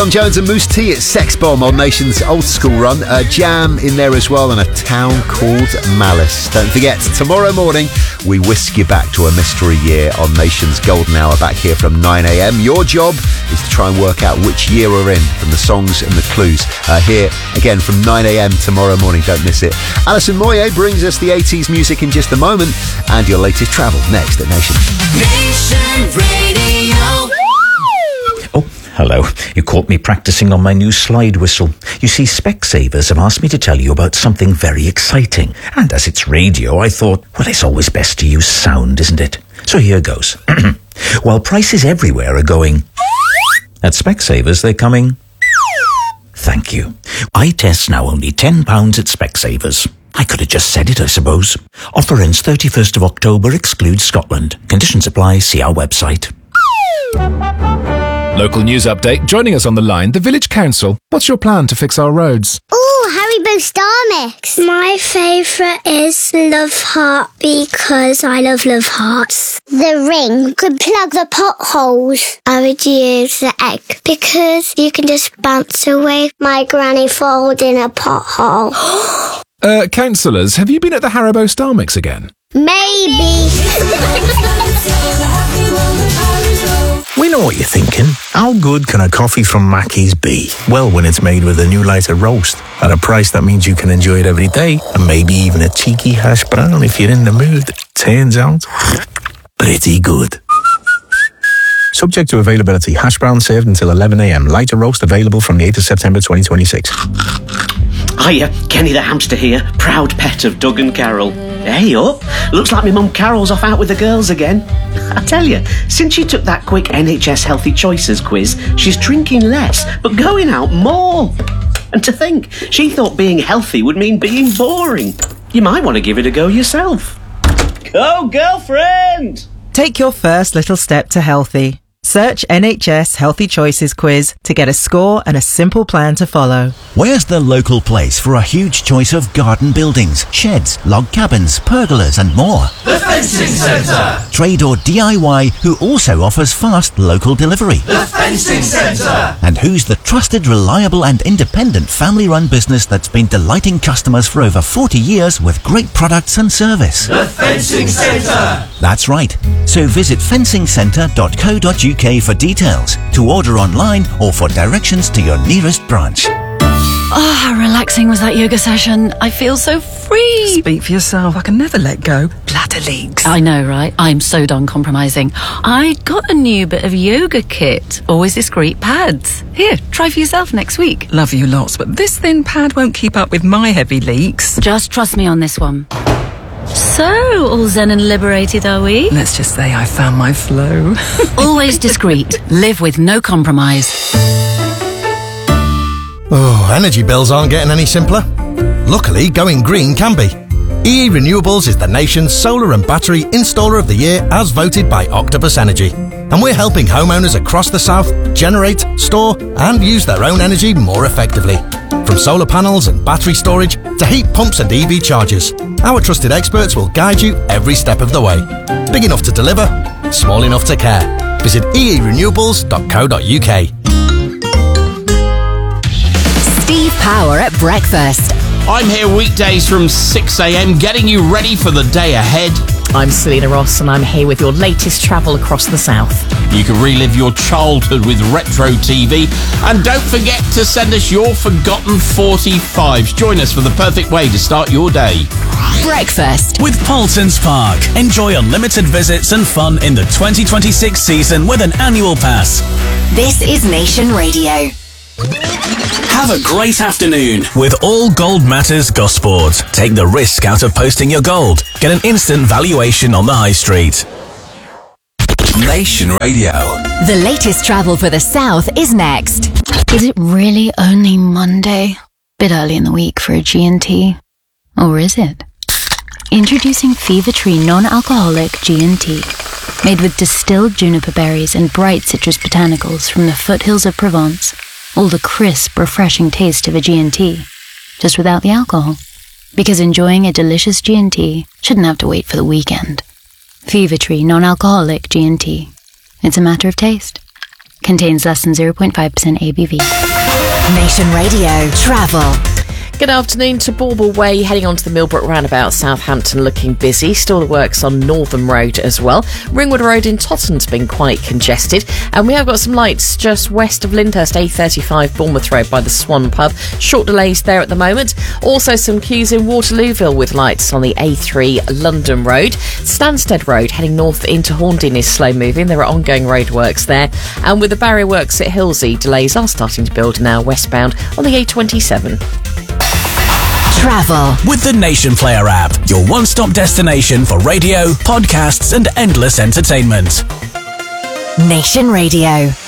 Tom Jones and Moose T. It's Sex Bomb on Nation's old school run. Jam in there as well, and a town called Malice. Don't forget, tomorrow morning we whisk you back to a mystery year on Nation's golden hour back here from 9am. Your job is to try and work out which year we're in from the songs and the clues. Here again from 9am tomorrow morning. Don't miss it. Alison Moyet brings us the 80s music in just a moment, and your latest travel next at Nation. Nation Radio. Oh, hello. You caught me practicing on my new slide whistle. You see, Specsavers have asked me to tell you about something very exciting. And as it's radio, I thought, well, it's always best to use sound, isn't it? So here goes. While prices everywhere are going, at Specsavers they're coming. Thank you. Eye tests now only £10 at Specsavers. I could have just said it, I suppose. Offer ends 31st of October, excludes Scotland. Conditions apply, see our website. Local news update. Joining us on the line, the Village Council. What's your plan to fix our roads? Ooh, Haribo Star Mix. My favourite is Love Heart because I love Hearts. The ring could plug the potholes. I would use the egg because you can just bounce away my granny falls in a pothole. Councillors, have you been at the Haribo Star Mix again? Maybe. We know what you're thinking. How good can a coffee from Mackey's be? Well, when it's made with a new lighter roast at a price that means you can enjoy it every day, and maybe even a cheeky hash brown if you're in the mood. Turns out, pretty good. Subject to availability. Hash brown served until 11am. Lighter roast available from the 8th of September 2026. Hiya, Kenny the hamster here, proud pet of Doug and Carol. Hey up, looks like my mum Carol's off out with the girls again. I tell you, since she took that quick NHS Healthy Choices quiz, she's drinking less, but going out more. And to think, she thought being healthy would mean being boring. You might want to give it a go yourself. Go, girlfriend! Take your first little step to healthy. Search NHS Healthy Choices quiz to get a score and a simple plan to follow. Where's the local place for a huge choice of garden buildings, sheds, log cabins, pergolas and more? The Fencing Centre. Trade or DIY who also offers fast local delivery. The Fencing Centre. And who's the trusted, reliable and independent family-run business that's been delighting customers for over 40 years with great products and service? The Fencing Centre. That's right. So visit fencingcentre.co.uk for details, to order online or for directions to your nearest branch. Oh, how relaxing was that yoga session. I feel so free. Speak for yourself. I can never let go. Bladder leaks. I know, right? I'm so done compromising. I got a new bit of yoga kit. Always discreet pads. Here, try for yourself next week. Love you lots, but this thin pad won't keep up with my heavy leaks. Just trust me on this one. So, all zen and liberated, are we? Let's just say I found my flow. Always discreet. Live with no compromise. Oh, energy bills aren't getting any simpler. Luckily, going green can be. EE Renewables is the nation's solar and battery installer of the year as voted by Octopus Energy. And we're helping homeowners across the south generate, store and use their own energy more effectively. From solar panels and battery storage to heat pumps and EV chargers, our trusted experts will guide you every step of the way. Big enough to deliver, small enough to care. Visit eerenewables.co.uk. Steve Power at breakfast. I'm here weekdays from 6am getting you ready for the day ahead. I'm Selena Ross and I'm here with your latest travel across the south. You can relive your childhood with retro TV. And don't forget to send us your forgotten 45s. Join us for the perfect way to start your day. Breakfast. With Paulson's Park. Enjoy unlimited visits and fun in the 2026 season with an annual pass. This is Nation Radio. Have a great afternoon with All Gold Matters Gosport. Take the risk out of posting your gold. Get an instant valuation on the high street. Nation Radio. The latest travel for the south is next. Is it really only Monday? Bit early in the week for a G&T. Or is it? Introducing Fever Tree non-alcoholic G&T. Made with distilled juniper berries and bright citrus botanicals from the foothills of Provence. All the crisp, refreshing taste of a G&T, just without the alcohol. Because enjoying a delicious G&T shouldn't have to wait for the weekend. Fever Tree non-alcoholic G&T. It's a matter of taste. Contains less than 0.5% ABV. Nation Radio Travel. Good afternoon to Bauble Way, heading onto the Millbrook roundabout, Southampton, looking busy. Still the works on Northern Road as well. Ringwood Road in Tottenham's been quite congested. And we have got some lights just west of Lyndhurst, A35 Bournemouth Road by the Swan Pub. Short delays there at the moment. Also some queues in Waterlooville with lights on the A3 London Road. Stansted Road heading north into Horndon is slow moving. There are ongoing roadworks there. And with the barrier works at Hilsey, delays are starting to build now westbound on the A27. Travel with the Nation Player app, your one-stop destination for radio, podcasts and endless entertainment. Nation Radio.